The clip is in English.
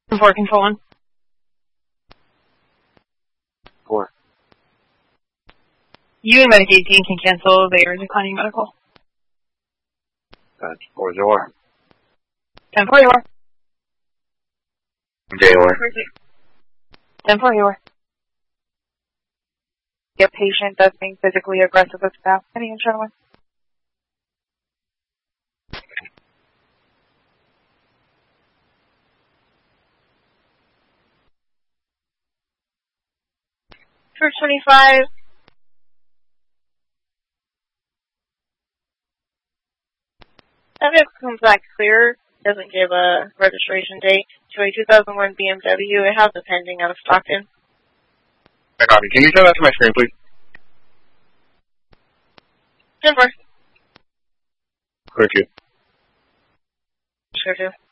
4 control 1. 4. You and Medicaid team can cancel. They are declining medical. 4 Zor. 10-4 you are. Jaywar. 10-4 you are. A patient that's being physically aggressive with staff. Any internal one? For 25. Evidence comes back clear. Doesn't give a registration date to a 2001 BMW. It has a pending out of Stockton. I copy. Can you show that to my screen, please? 10-4. Clear 2. Sure do.